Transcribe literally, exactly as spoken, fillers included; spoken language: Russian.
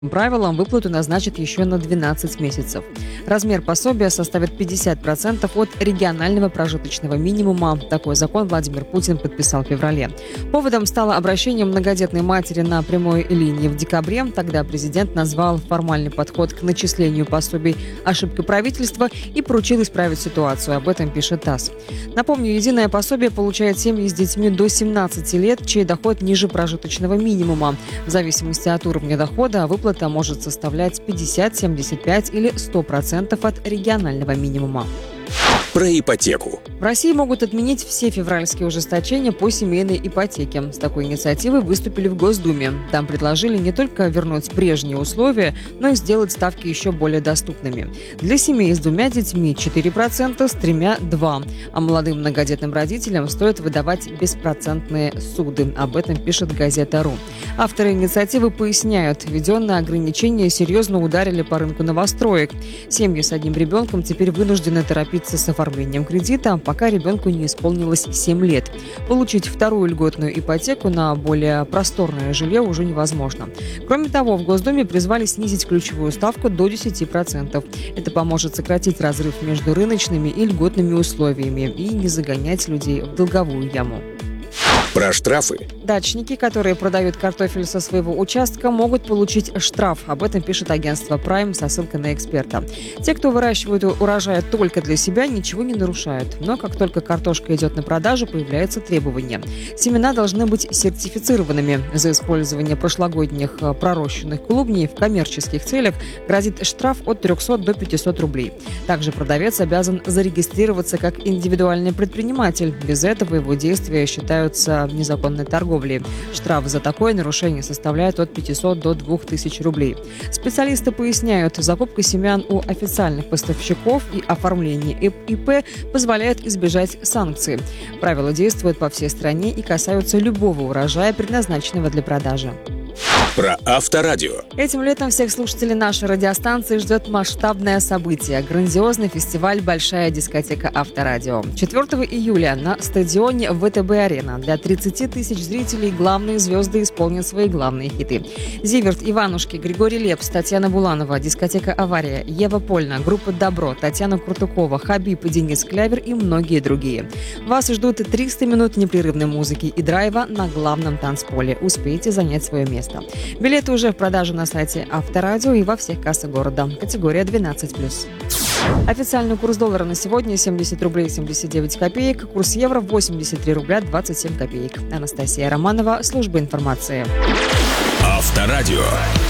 правилам выплату назначат еще на двенадцать месяцев. Размер пособия составит пятьдесят процентов от регионального прожиточного минимума. Такой закон Владимир Путин подписал в феврале. Поводом стало обращение многодетной матери на прямой линии в декабре. Тогда президент назвал формальный подход к начислению пособий ошибкой правительства и поручил исправить ситуацию. Об этом пишет ТАСС. Напомню, единое пособие получает семьи с детьми до семнадцати лет, чей доход ниже прожиточного минимума. В зависимости от уровня дохода выплата может составлять пятьдесят, семьдесят пять или сто процентов от регионального минимума. Про ипотеку. В России могут отменить все февральские ужесточения по семейной ипотеке. С такой инициативой выступили в Госдуме. Там предложили не только вернуть прежние условия, но и сделать ставки еще более доступными. Для семей с двумя детьми четыре процента, с тремя – два процента. А молодым многодетным родителям стоит выдавать беспроцентные суды. Об этом пишет газета.ру. Авторы инициативы поясняют, введенные ограничения серьезно ударили по рынку новостроек. Семьи с одним ребенком теперь вынуждены торопиться с оформлением кредита, пока ребенку не исполнилось семь лет. Получить вторую льготную ипотеку на более просторное жилье уже невозможно. Кроме того, в Госдуме призвали снизить ключевую ставку до десяти процентов. Это поможет сократить разрыв между рыночными и льготными условиями и не загонять людей в долговую яму. Про штрафы. Дачники, которые продают картофель со своего участка, могут получить штраф. Об этом пишет агентство Prime со ссылкой на эксперта. Те, кто выращивает урожай только для себя, ничего не нарушают. Но как только картошка идет на продажу, появляется требование. Семена должны быть сертифицированными. За использование прошлогодних пророщенных клубней в коммерческих целях грозит штраф от трехсот до пятисот рублей. Также продавец обязан зарегистрироваться как индивидуальный предприниматель. Без этого его действия считаются незаконной торговлей. Штраф за такое нарушение составляет от пятисот до двух тысяч рублей. Специалисты поясняют, закупка семян у официальных поставщиков и оформление ИП позволяет избежать санкций. Правила действуют по всей стране и касаются любого урожая, предназначенного для продажи. Про Авторадио. Этим летом всех слушателей нашей радиостанции ждет масштабное событие – грандиозный фестиваль «Большая дискотека Авторадио». четвёртого июля на стадионе ВТБ-арена для тридцати тысяч зрителей главные звезды исполнят свои главные хиты. Зиверт, Иванушки, Григорий Лепс, Татьяна Буланова, дискотека «Авария», Ева Польна, группа «Добро», Татьяна Куртукова, Хабиб и Денис Клявер и многие другие. Вас ждут триста минут непрерывной музыки и драйва на главном танцполе. Успейте занять свое место. Билеты уже в продаже на сайте Авторадио и во всех кассах города. Категория двенадцать плюс. Официальный курс доллара на сегодня семьдесят рублей семьдесят девять копеек, курс евро восемьдесят три рубля двадцать семь копеек. Анастасия Романова, служба информации. Авторадио.